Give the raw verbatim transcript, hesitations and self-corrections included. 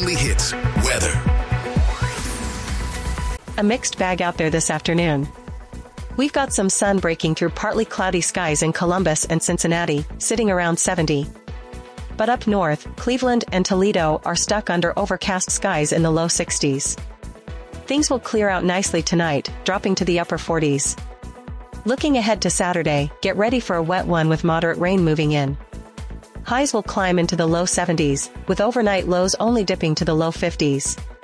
weekly hits, weather. A mixed bag out there this afternoon. We've got some sun breaking through partly cloudy skies in Columbus and Cincinnati, sitting around seventy. But up north, Cleveland and Toledo are stuck under overcast skies in the low sixties. Things will clear out nicely tonight, dropping to the upper forties. Looking ahead to Saturday, get ready for a wet one with moderate rain moving in. Highs will climb into the low seventies, with overnight lows only dipping to the low fifties.